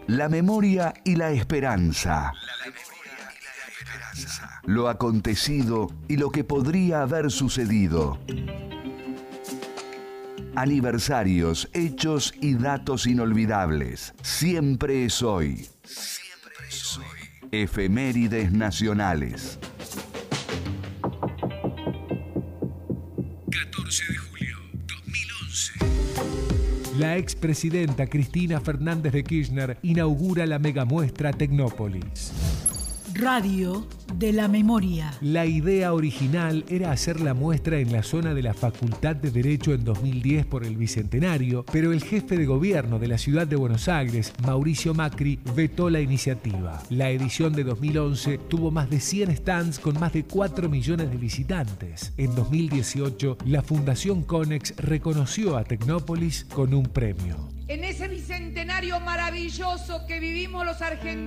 La memoria y la esperanza. Lo acontecido y lo que podría haber sucedido. Aniversarios, hechos y datos inolvidables. Siempre es hoy. Siempre es hoy. Efemérides nacionales. 14 de julio 2011. La expresidenta Cristina Fernández de Kirchner inaugura la megamuestra Tecnópolis. Radio de la Memoria. La idea original era hacer la muestra en la zona de la Facultad de Derecho en 2010 por el Bicentenario, pero el jefe de gobierno de la ciudad de Buenos Aires, Mauricio Macri, vetó la iniciativa. La edición de 2011 tuvo más de 100 stands con más de 4 millones de visitantes. En 2018, la Fundación Conex reconoció a Tecnópolis con un premio. En ese bicentenario maravilloso que vivimos los argentinos,